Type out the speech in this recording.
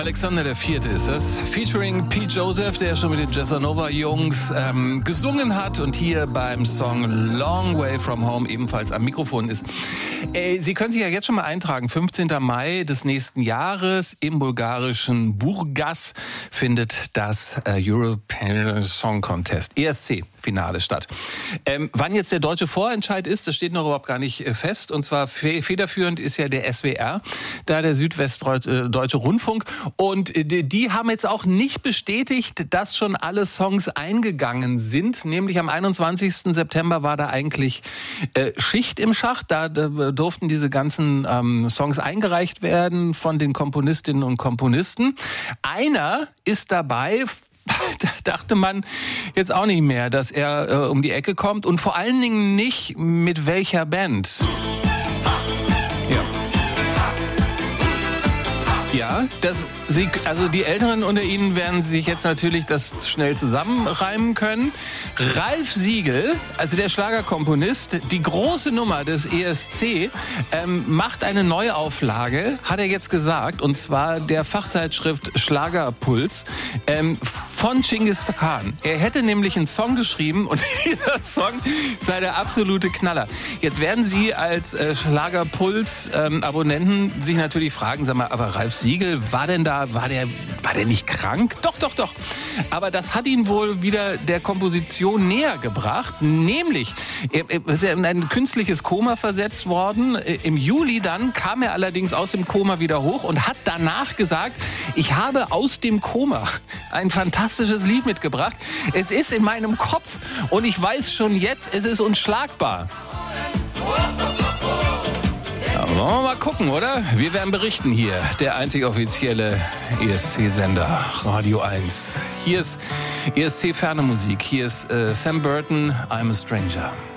Alexander IV. Ist das. Featuring Pete Joseph, der schon mit den Jazzanova-Jungs gesungen hat und hier beim Song Long Way From Home ebenfalls am Mikrofon ist. Sie können sich ja jetzt schon mal eintragen. 15. Mai des nächsten Jahres im bulgarischen Burgas findet das European Song Contest, ESC-Finale statt. Wann jetzt der deutsche Vorentscheid ist, das steht noch überhaupt gar nicht fest. Und zwar federführend ist ja der SWR, da der Südwestdeutsche Rundfunk. Und die haben jetzt auch nicht bestätigt, dass schon alle Songs eingegangen sind. Nämlich am 21. September war da eigentlich Schicht im Schacht. Da durften diese ganzen Songs eingereicht werden von den Komponistinnen und Komponisten. Einer ist dabei, da dachte man jetzt auch nicht mehr, dass er um die Ecke kommt. Und vor allen Dingen nicht mit welcher Band. Ja, also die Älteren unter Ihnen werden sich jetzt natürlich das schnell zusammenreimen können. Ralf Siegel, also der Schlagerkomponist, die große Nummer des ESC, macht eine Neuauflage, hat er jetzt gesagt, und zwar der Fachzeitschrift Schlagerpuls von Genghis Khan. Er hätte nämlich einen Song geschrieben und dieser Song sei der absolute Knaller. Jetzt werden Sie als Schlagerpuls-Abonnenten sich natürlich fragen, sag mal, aber Ralf Siegel, war der nicht krank? Doch. Aber das hat ihn wohl wieder der Komposition näher gebracht. Nämlich, er ist in ein künstliches Koma versetzt worden. Im Juli dann kam er allerdings aus dem Koma wieder hoch und hat danach gesagt, ich habe aus dem Koma ein fantastisches Lied mitgebracht. Es ist in meinem Kopf und ich weiß schon jetzt, es ist unschlagbar. Ja, wollen wir mal gucken, oder? Wir werden berichten hier, der einzig offizielle ESC-Sender, Radio 1. Hier ist ESC-Ferne Musik. Hier ist Sam Burton, I'm a Stranger.